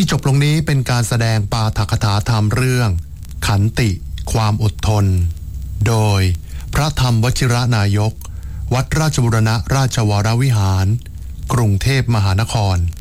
จบลงนี้เป็นการแสดงปาฐกถาธรรมเรื่องขันติความอดทนโดยพระธรรมวชิรนายกวัดราชบูรณะราชวรวิหารกรุงเทพมหานคร